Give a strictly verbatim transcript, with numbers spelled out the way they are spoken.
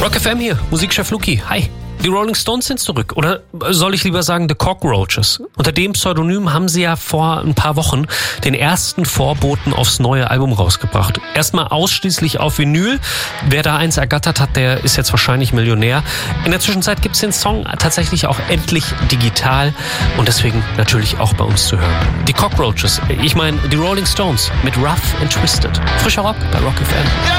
Rock F M hier, Musikchef Luki. Hi. Die Rolling Stones sind zurück. Oder soll ich lieber sagen The Cockroaches? Unter dem Pseudonym haben sie ja vor ein paar Wochen den ersten Vorboten aufs neue Album rausgebracht. Erstmal ausschließlich auf Vinyl. Wer da eins ergattert hat, der ist jetzt wahrscheinlich Millionär. In der Zwischenzeit gibt es den Song tatsächlich auch endlich digital und deswegen natürlich auch bei uns zu hören. Die Cockroaches, ich meine die Rolling Stones mit Rough and Twisted. Frischer Rock bei Rock F M.